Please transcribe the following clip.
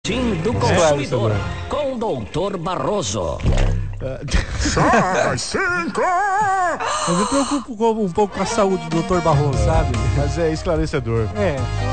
Tim do consumidor com o Doutor Barroso. Sai, cinco! Eu me preocupo um pouco com a saúde do Dr. Barroso, sabe? Mas é esclarecedor. É.